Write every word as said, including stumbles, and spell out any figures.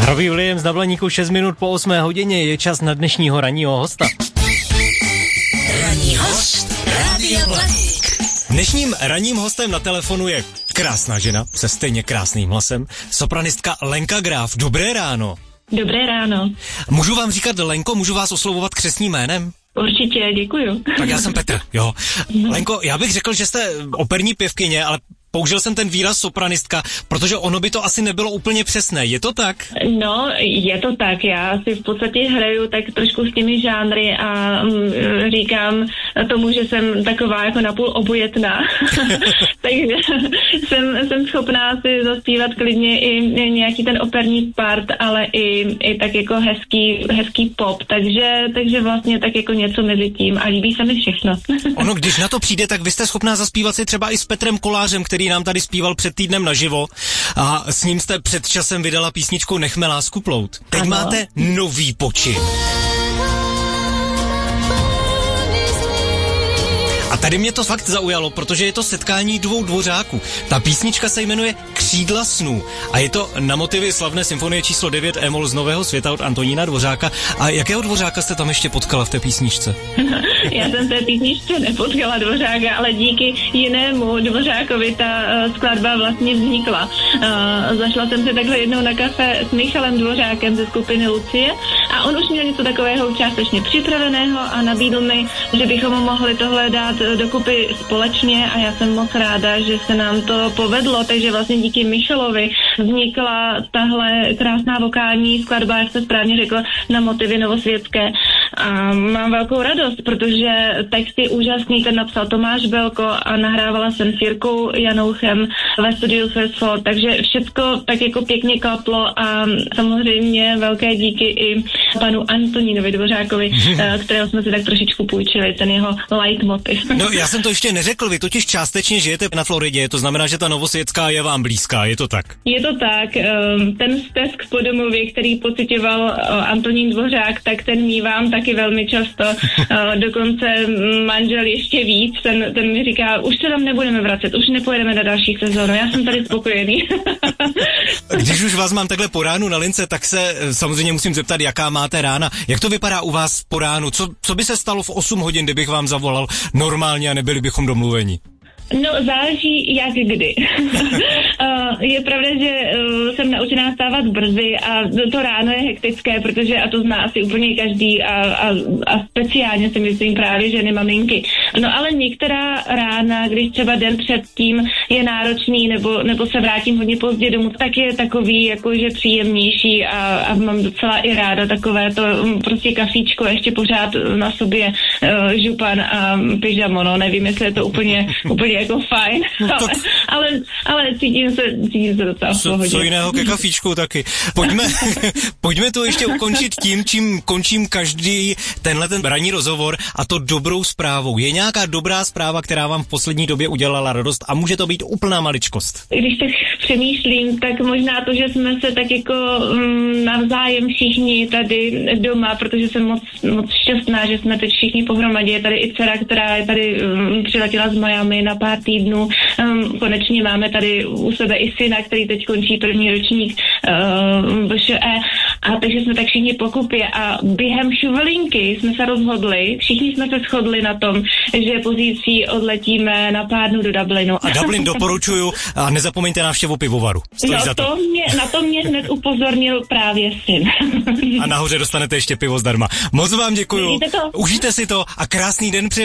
Robbie Williams na Blaníku šest minut po osmé hodině, je čas na dnešního ranního hosta. Ranní host Rádia Blaník. Dnešním ranním hostem na telefonu je krásná žena se stejně krásným hlasem, sopranistka Lenka Graf. Dobré ráno. Dobré ráno. Můžu vám říkat Lenko, můžu vás oslovovat křestním jménem? Určitě, děkuju. Tak já jsem Petr, jo. Lenko, já bych řekl, že jste operní pěvkyně, ale použil jsem ten výraz sopranistka, protože ono by to asi nebylo úplně přesné. Je to tak? No, je to tak. Já si v podstatě hraju tak trošku s těmi žánry a mm, říkám tomu, že jsem taková jako napůl obojetná. Takže jsem, jsem schopná si zaspívat klidně i nějaký ten operní part, ale i, i tak jako hezký, hezký pop. Takže, takže vlastně tak jako něco mezi tím a líbí se mi všechno. Ono, když na to přijde, tak vy jste schopná zaspívat si třeba i s Petrem Kolářem, který nám tady zpíval před týdnem naživo a s ním jste před časem vydala písničku Nechme lásku plout. Teď ano. Máte nový počin. A tady mě to fakt zaujalo, protože je to setkání dvou dvořáků. Ta písnička se jmenuje Křídla snů a je to na motivy slavné symfonie číslo devět E-moll z Nového světa od Antonína Dvořáka. A jakého Dvořáka jste tam ještě potkala v té písničce? Já jsem v té písničce nepotkala Dvořáka, ale díky jinému Dvořákovi ta uh, skladba vlastně vznikla. Uh, zašla jsem se takhle jednou na kafe s Michalem Dvořákem ze skupiny Lucie a on už měl něco takového částečně připraveného a nabídl mi, že bychom mohli tohle dát dokupy společně a já jsem moc ráda, že se nám to povedlo, takže vlastně díky Michalovi vznikla tahle krásná vokální skladba, jak se správně řekl, na motivy novosvětské. A mám velkou radost, protože text je úžasný, ten napsal Tomáš Belko a nahrávala jsem s Jirkou Janouchem ve studiu Swissfall, takže všecko tak jako pěkně klaplo a samozřejmě velké díky i panu Antonínovi Dvořákovi, kterého jsme si tak trošičku půjčili, ten jeho leitmotiv. No, já jsem to ještě neřekl, vy totiž částečně žijete na Floridě, to znamená, že ta novosvětská je vám blízká, je to tak? Je to tak, ten stesk po domově, který pocitoval Antonín Dvořák, tak ten mívám taky velmi často, dokonce manžel ještě víc, ten, ten mi říká, už se tam nebudeme vracet, už nepojedeme na další sezónu, já jsem tady spokojený. Když už vás mám takhle po ránu na lince, tak se samozřejmě musím zeptat, jaká máte rána. Jak to vypadá u vás po ránu? Co, co by se stalo v osm hodin, kdybych vám zavolal normálně a nebyli bychom domluveni? No, záleží jak kdy. Je pravda, že jsem naučená stávat brzy a to ráno je hektické, protože, a to zná asi úplně každý a, a, a speciálně si myslím právě ženy maminky. No ale některá rána, když třeba den předtím je náročný nebo, nebo se vrátím hodně pozdě domů, tak je takový jakože příjemnější a, a mám docela i ráda takové to prostě kafíčko, ještě pořád na sobě uh, župan a pyžamo, no nevím, jestli je to úplně, úplně jako fajn, no, ale, ale, ale cítím se, cítím se docela v pohodě. Co jiného ke kafíčku taky. Pojďme, pojďme to ještě ukončit tím, čím končím každý tenhle ten ranní rozhovor, a to dobrou zprávou. Je nějaká dobrá zpráva, která vám v poslední době udělala radost a může to být úplná maličkost? Když tak přemýšlím, tak možná to, že jsme se tak jako um, navzájem všichni tady doma, protože jsem moc, moc šťastná, že jsme teď všichni pohromadě. Je tady i dcera, která je tady um, přiletěla z Miami na pár týdnů. Um, konečně máme tady u sebe i syna, který teď končí první ročník uh, V Š E. A takže jsme tak všichni pokupě a během šuvelinky jsme se rozhodli, všichni jsme se shodli na tom, že pozítří odletíme na pár dnů do Dublinu. A Dublin doporučuju a nezapomeňte návštěvu pivovaru. Stojí no za to. to mě, na to mě hned upozornil právě syn. A nahoře dostanete ještě pivo zdarma. Moc vám děkuju. Užijte si to a krásný den přeji.